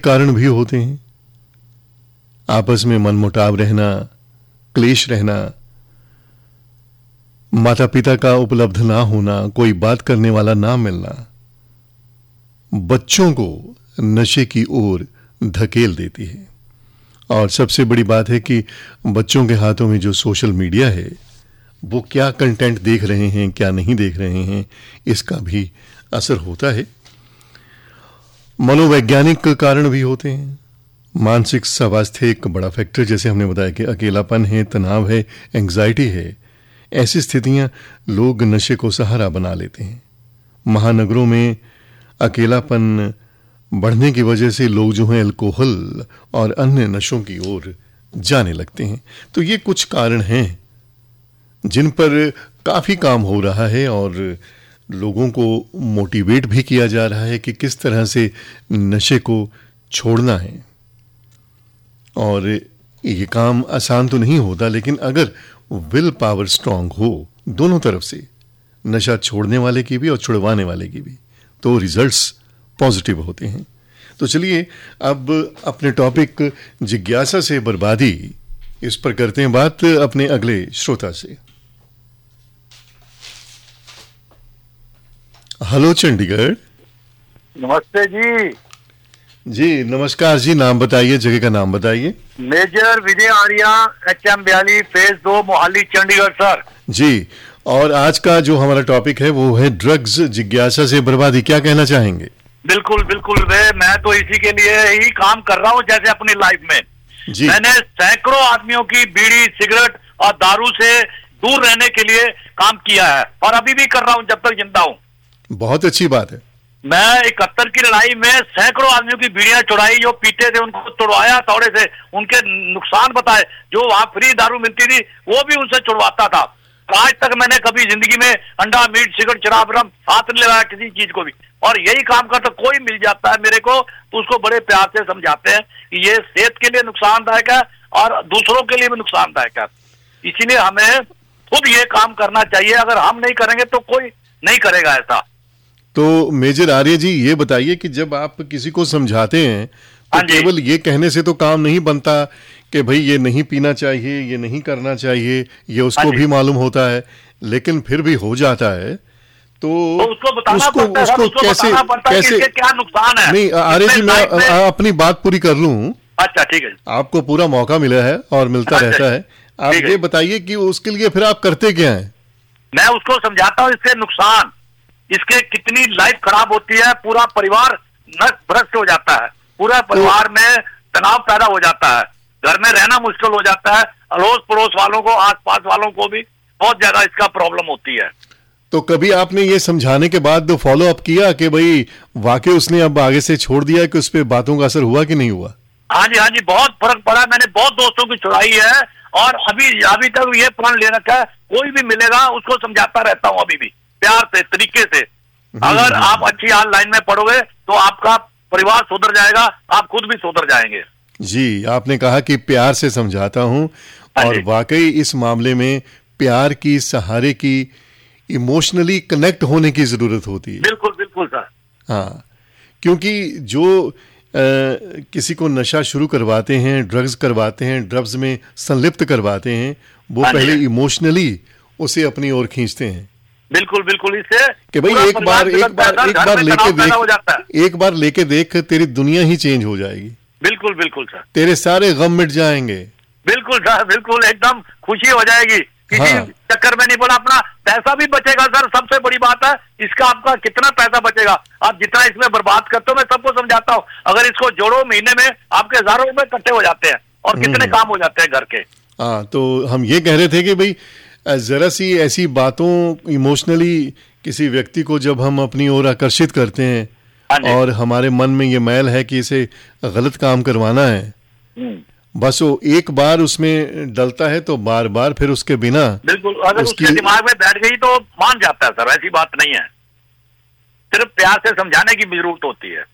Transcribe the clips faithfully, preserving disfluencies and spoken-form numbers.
कारण भी होते हैं। आपस में मनमुटाव रहना, क्लेश रहना, माता पिता का उपलब्ध ना होना, कोई बात करने वाला ना मिलना बच्चों को नशे की ओर धकेल देती है। और सबसे बड़ी बात है कि बच्चों के हाथों में जो सोशल मीडिया है, वो क्या कंटेंट देख रहे हैं, क्या नहीं देख रहे हैं, इसका भी असर होता है। मनोवैज्ञानिक कारण भी होते हैं। मानसिक स्वास्थ्य एक बड़ा फैक्टर, जैसे हमने बताया कि अकेलापन है, तनाव है, एंग्जाइटी है। ऐसी स्थितियां लोग नशे को सहारा बना लेते हैं। महानगरों में अकेलापन बढ़ने की वजह से लोग जो हैं अल्कोहल और अन्य नशों की ओर जाने लगते हैं। तो ये कुछ कारण हैं जिन पर काफी काम हो रहा है और लोगों को मोटिवेट भी किया जा रहा है कि किस तरह से नशे को छोड़ना है। और ये काम आसान तो नहीं होता, लेकिन अगर विल पावर स्ट्रांग हो दोनों तरफ से, नशा छोड़ने वाले की भी और छुड़वाने वाले की भी, तो रिजल्ट्स पॉजिटिव होते हैं। तो चलिए अब अपने टॉपिक जिज्ञासा से बर्बादी, इस पर करते हैं बात अपने अगले श्रोता से। हेलो चंडीगढ़। नमस्ते जी। जी नमस्कार जी, नाम बताइए, जगह का नाम बताइए। मेजर विजय आर्या, एच एम बयाली, फेज दो, मोहाली, चंडीगढ़ सर। जी, और आज का जो हमारा टॉपिक है वो है ड्रग्स, जिज्ञासा से बर्बादी। क्या कहना चाहेंगे? बिल्कुल बिल्कुल वे मैं तो इसी के लिए ही काम कर रहा हूँ। जैसे अपनी लाइफ में जी। मैंने सैकड़ों आदमियों की बीड़ी, सिगरेट और दारू से दूर रहने के लिए काम किया है और अभी भी कर रहा हूँ जब तक जिंदा हूँ। बहुत अच्छी बात है। मैं इकहत्तर की लड़ाई में सैकड़ों आदमियों की बीड़ियां चुराई, जो पीते थे उनको तोड़वाया थोड़े से, उनके नुकसान बताए। जो वहां फ्री दारू मिलती थी वो भी उनसे छुड़वाता था। आज तक मैंने कभी जिंदगी में अंडा, मीट, सिगरेट, शराब, रम हाथ नहीं लगाया किसी चीज को भी। और यही काम करता कोई मिल जाता है मेरे को तो उसको बड़े प्यार से समझाते हैं कि ये सेहत के लिए नुकसानदायक है और दूसरों के लिए भी नुकसानदायक है। इसीलिए हमें खुद ये काम करना चाहिए। अगर हम नहीं करेंगे तो कोई नहीं करेगा ऐसा। तो मेजर आर्य जी ये बताइए कि जब आप किसी को समझाते हैं तो केवल ये कहने से तो काम नहीं बनता कि भाई ये नहीं पीना चाहिए, ये नहीं करना चाहिए, ये उसको भी मालूम होता है, लेकिन फिर भी हो जाता है तो, तो उसको बताना उसको, पड़ता है, उसको उसको कैसे बताना पड़ता कैसे है कि क्या नुकसान है। नहीं आर्य जी, मैं आ, अपनी बात पूरी कर लूं। अच्छा ठीक है। आपको पूरा मौका मिला है और मिलता अच्छा, रहता है। आप ये बताइए कि उसके लिए फिर आप करते क्या हैं? मैं उसको समझाता हूँ इसके नुकसान, इसके कितनी लाइफ खराब होती है, पूरा परिवार नष्ट भ्रष्ट हो जाता है, पूरा परिवार में तनाव पैदा हो जाता है, घर में रहना मुश्किल हो जाता है, अड़ोस पड़ोस वालों को, आसपास वालों को भी बहुत ज्यादा इसका प्रॉब्लम होती है। तो कभी आपने ये समझाने के बाद फॉलो अप किया कि भाई वाकई उसने अब आगे से छोड़ दिया, कि उस पर बातों का असर हुआ कि नहीं हुआ? हाँ जी हाँ जी, बहुत फर्क पड़ा। मैंने बहुत दोस्तों की छुड़ाई है और अभी अभी तक ये प्रण ले रखा है, कोई भी मिलेगा उसको समझाता रहता हूँ अभी भी, प्यार से, तरीके से। अगर आप अच्छी लाइन में पढ़ोगे तो आपका परिवार सुधर जाएगा, आप खुद भी सुधर जाएंगे। जी, आपने कहा कि प्यार से समझाता हूं, और वाकई इस मामले में प्यार की, सहारे की, इमोशनली कनेक्ट होने की जरूरत होती है। बिल्कुल बिल्कुल सर। हाँ, क्योंकि जो आ, किसी को नशा शुरू करवाते हैं, ड्रग्स करवाते हैं, ड्रग्स में संलिप्त करवाते हैं, वो पहले इमोशनली उसे अपनी ओर खींचते हैं। बिल्कुल बिल्कुल, इससे कि भाई एक बार एक बार एक बार लेके देख, एक बार लेके देख, तेरी दुनिया ही चेंज हो जाएगी। बिल्कुल बिल्कुल सर, तेरे सारे गम मिट जाएंगे। बिल्कुल सर, बिल्कुल एकदम खुशी हो जाएगी, किसी हाँ। चक्कर में नहीं पड़ा, अपना पैसा भी बचेगा सर। सबसे बड़ी बात है इसका, आपका कितना पैसा बचेगा, आप जितना इसमें बर्बाद करते हो। मैं सबको समझाता हूँ, अगर इसको जोड़ो महीने में आपके हजारों रुपए इकट्ठे हो जाते हैं और कितने काम हो जाते हैं घर के। हाँ, तो हम ये कह रहे थे कि भाई जरा सी ऐसी बातों, इमोशनली किसी व्यक्ति को जब हम अपनी ओर आकर्षित करते हैं और हमारे मन में ये मैल है कि इसे गलत काम करवाना है, बस वो एक बार उसमें डलता है तो बार बार फिर उसके बिना, बिल्कुल, अगर उसके दिमाग में बैठ गई तो मान जाता है सर। ऐसी बात नहीं है, सिर्फ प्यार से समझाने की जरूरत होती है।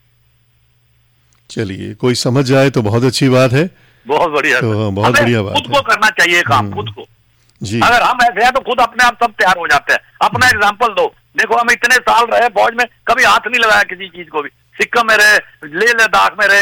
चलिए, कोई समझ जाए तो बहुत अच्छी बात है। बहुत बढ़िया, तो बहुत बढ़िया बात है। खुद को करना चाहिए काम, खुद को जी। अगर हम ऐसे हैं तो खुद अपने आप सब तैयार हो जाते हैं। अपना एग्जाम्पल दो, देखो हम इतने साल रहे फौज में, कभी हाथ नहीं लगाया किसी चीज को भी। सिक्किम में रहे, लेह लद्दाख में रहे,